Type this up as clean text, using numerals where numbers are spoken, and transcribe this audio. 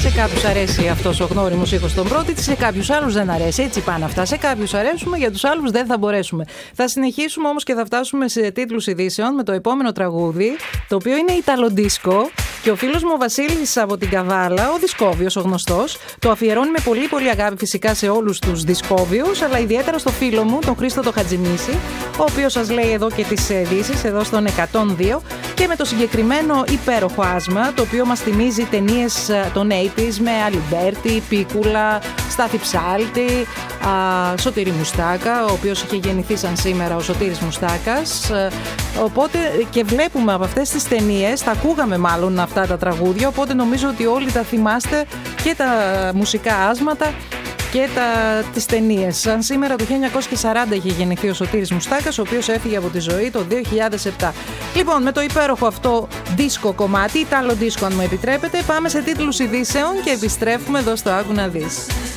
Σε κάποιους αρέσει αυτός ο γνώριμος ήχος στον πρώτη, σε κάποιους άλλους δεν αρέσει. Έτσι πάνε αυτά. Σε κάποιους αρέσουμε, για τους άλλους δεν θα μπορέσουμε. Θα συνεχίσουμε όμως και θα φτάσουμε σε τίτλους ειδήσεων με το επόμενο τραγούδι, το οποίο είναι Ιταλοντίσκο. Και ο φίλος μου ο Βασίλης από την Καβάλα, ο Δισκόβιος, ο γνωστός, το αφιερώνει με πολύ πολύ αγάπη φυσικά σε όλους τους Δισκόβιους, αλλά ιδιαίτερα στο φίλο μου, τον Χρήστο το Χατζημίση, ο οποίος σας λέει εδώ και τις ειδήσεις, εδώ στον 102, και με το συγκεκριμένο υπέροχο άσμα, το οποίο μας θυμίζει ταινίες των 80's με Αλιμπέρτη, Πίκουλα, Στάθη Ψάλτη, Σωτήρη Μουστάκα, ο οποίος είχε γεννηθεί σαν σήμερα ο Σωτήρης Μουστάκας. Οπότε και βλέπουμε από αυτές τις ταινίες, τα ακούγαμε μάλλον αυτά τα τραγούδια, οπότε νομίζω ότι όλοι τα θυμάστε και τα μουσικά άσματα και τις ταινίες. Σαν σήμερα το 1940 είχε γεννηθεί ο Σωτήρης Μουστάκας, ο οποίος έφυγε από τη ζωή το 2007. Λοιπόν, με το υπέροχο αυτό δίσκο κομμάτι, Ιταλο δίσκο αν μου επιτρέπετε, πάμε σε τίτλους ειδήσεων και επιστρέφουμε εδώ στο Άκου να δεις.